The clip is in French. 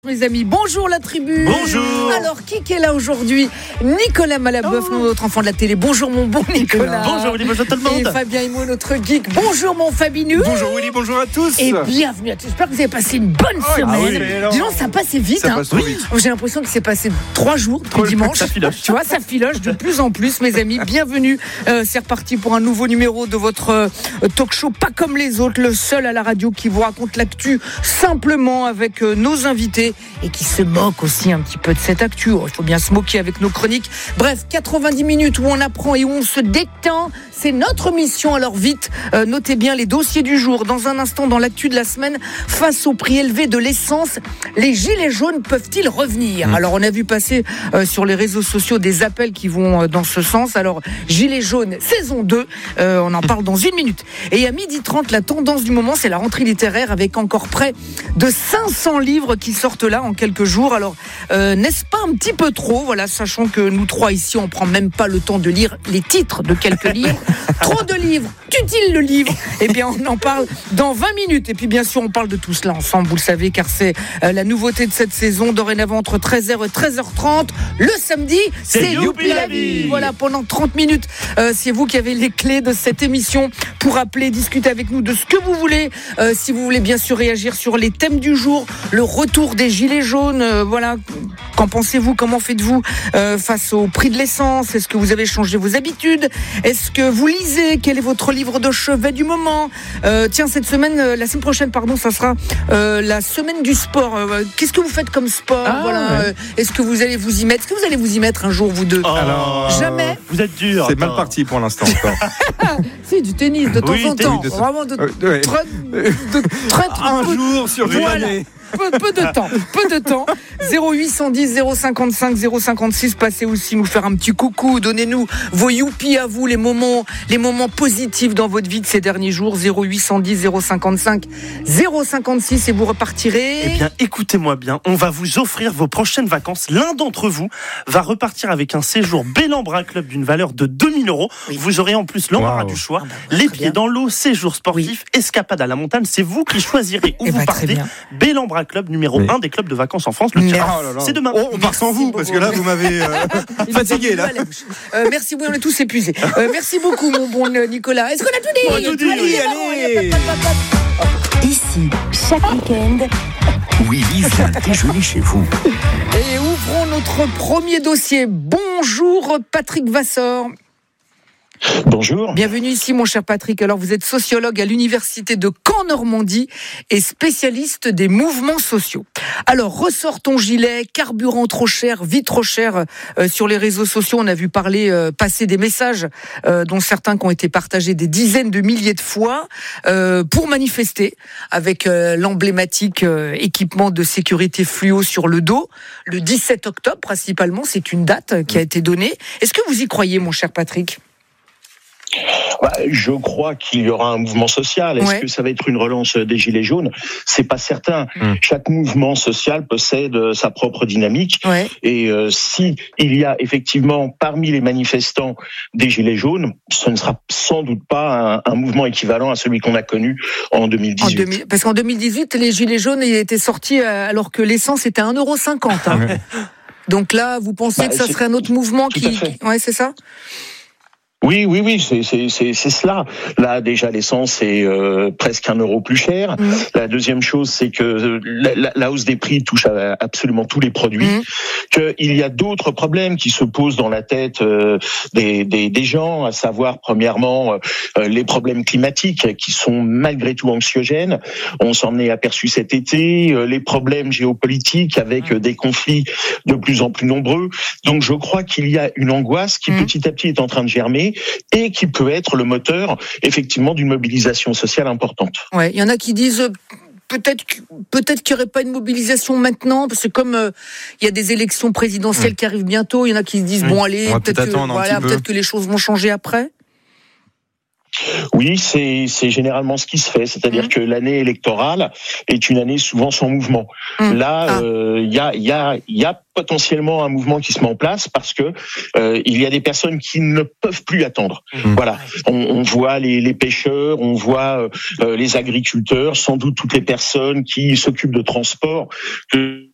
Mes amis, bonjour la tribu. Bonjour. Alors, qui est là aujourd'hui? Nicolas Malaboeuf, notre enfant de la télé. Bonjour mon bon Nicolas. Bonjour Willy, bonjour tout le monde. Et Fabien Himo, notre geek. Bonjour mon Fabinus. Bonjour Willy, bonjour à tous. Et bienvenue à tous. J'espère que vous avez passé une bonne semaine. Disons, ça passe vite. Ça passe trop vite. J'ai l'impression que c'est passé 3 jours, depuis dimanche. Ça filoche. Tu vois, ça filoche de plus en plus, mes amis. Bienvenue. C'est reparti pour un nouveau numéro de votre talk show, pas comme les autres, le seul à la radio qui vous raconte l'actu simplement avec nos invités et qui se moque aussi un petit peu de cette actu. Il faut bien se moquer avec nos chroniques. Bref, 90 minutes où on apprend et où on se détend. C'est notre mission. Alors vite, notez bien les dossiers du jour. Dans un instant, dans l'actu de la semaine, face au prix élevé de l'essence, les gilets jaunes peuvent-ils revenir ? Alors on a vu passer sur les réseaux sociaux des appels qui vont dans ce sens. Alors gilets jaunes saison 2, on en parle dans une minute. Et à 12h30, la tendance du moment, c'est la rentrée littéraire avec encore près de 500 livres qui sortent là en quelques jours. Alors, n'est-ce pas un petit peu trop ? Voilà, sachant que nous trois ici, on prend même pas le temps de lire les titres de quelques livres. Trop de livres, tue-t-il le livre ? Eh bien, on en parle dans 20 minutes. Et puis, bien sûr, on parle de tout cela ensemble, vous le savez, car c'est la nouveauté de cette saison. Dorénavant, entre 13h et 13h30, le samedi, c'est Youpi la vie. Voilà, pendant 30 minutes, c'est vous qui avez les clés de cette émission pour appeler, discuter avec nous de ce que vous voulez. Si vous voulez, bien sûr, réagir sur les thèmes du jour, le retour des gilets jaunes, voilà, qu'en pensez-vous, comment faites-vous face au prix de l'essence? Est-ce que vous avez changé vos habitudes? Est-ce que vous lisez? Quel est votre livre de chevet du moment? Tiens, cette semaine, la semaine prochaine, pardon, ça sera la semaine du sport. Qu'est-ce que vous faites comme sport? Est-ce que vous allez vous y mettre? Est-ce que vous allez vous y mettre un jour, vous deux? Alors, jamais. Vous êtes dur. C'est mal parti pour l'instant encore. C'est du tennis de temps en temps. tennis. Vraiment de Ouais. très Un jour sur une Voilà. année. Peu de temps. 0810 055 056. Passez aussi nous faire un petit coucou. Donnez-nous vos youpi à vous, les moments positifs dans votre vie de ces derniers jours. 0810 055 056 et vous repartirez. Eh bien, écoutez-moi bien, on va vous offrir vos prochaines vacances. L'un d'entre vous va repartir avec un séjour Bellambra Club d'une valeur de 2000 €. Oui. Vous aurez en plus l'embarras Wow. du choix. Très Les bien. pieds dans l'eau, séjour sportif, escapade à la montagne. C'est vous qui choisirez où Eh vous ben, très partez. bien. Bellambra Club, numéro Oui. 1 des clubs de vacances en France. Le Merci. tirage, Oh là là. c'est demain. Oh, on part sans vous, parce que là, vous m'avez fatigué. Là. Merci, oui, on est tous épuisés. Merci beaucoup, mon bon Nicolas. Est-ce qu'on a tout dit? On a tout dit, Allez, oui, allez. Ici, chaque week-end, Willy vient déjeuner chez vous. Et ouvrons notre premier dossier. Bonjour Patrick Vassor. Bonjour. Bienvenue ici mon cher Patrick. Alors vous êtes sociologue à l'université de Caen-Normandie et spécialiste des mouvements sociaux. Alors ressort ton gilet, carburant trop cher, vie trop cher sur les réseaux sociaux. On a vu passer des messages dont certains qui ont été partagés des dizaines de milliers de fois pour manifester avec l'emblématique équipement de sécurité fluo sur le dos. Le 17 octobre principalement, c'est une date qui a été donnée. Est-ce que vous y croyez mon cher Patrick ? Je crois qu'il y aura un mouvement social. Est-ce que ça va être une relance des Gilets jaunes ? C'est pas certain. Chaque mouvement social possède sa propre dynamique. Ouais. Et si il y a effectivement parmi les manifestants des Gilets jaunes, ce ne sera sans doute pas un mouvement équivalent à celui qu'on a connu en 2018. Parce qu'en 2018, les Gilets jaunes étaient sortis alors que l'essence était à 1,50 €. Hein. Donc là, vous pensez que ça serait un autre mouvement tout à fait. Ouais, c'est ça ? Oui, c'est cela. Là, déjà, l'essence est presque 1 € plus cher. La deuxième chose, c'est que la hausse des prix touche à absolument tous les produits. Qu'il y a d'autres problèmes qui se posent dans la tête des gens, à savoir, premièrement, les problèmes climatiques qui sont malgré tout anxiogènes. On s'en est aperçu cet été. Les problèmes géopolitiques avec des conflits de plus en plus nombreux. Donc, je crois qu'il y a une angoisse qui petit à petit est en train de germer. Et qui peut être le moteur, effectivement, d'une mobilisation sociale importante. Ouais, il y en a qui disent peut-être qu'il n'y aurait pas une mobilisation maintenant, parce que comme il y a des élections présidentielles qui arrivent bientôt, il y en a qui se disent bon allez, peut-être que les choses vont changer après. Oui, c'est généralement ce qui se fait, c'est-à-dire que l'année électorale est une année souvent sans mouvement. Là, il y a potentiellement un mouvement qui se met en place parce que il y a des personnes qui ne peuvent plus attendre. Voilà, on voit les pêcheurs, on voit les agriculteurs, sans doute toutes les personnes qui s'occupent de transport.